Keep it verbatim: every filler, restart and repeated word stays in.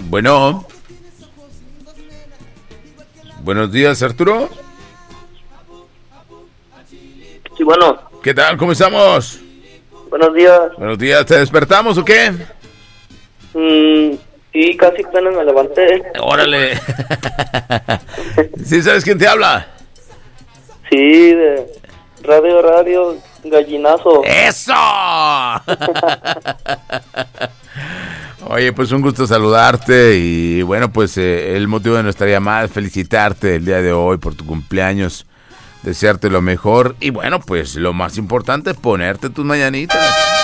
Bueno. Buenos días, Arturo. Sí, bueno. ¿Qué tal? ¿Cómo estamos? Buenos días. Buenos días. ¿Te despertamos o qué? Mm, sí, casi apenas me levanté. Órale. ¿Sí sabes quién te habla? Sí, de Radio Radio Gallinazo. ¡Eso! Oye, pues un gusto saludarte y bueno, pues eh, el motivo de nuestra llamada es felicitarte el día de hoy por tu cumpleaños, desearte lo mejor y bueno, pues lo más importante, ponerte tus mañanitas.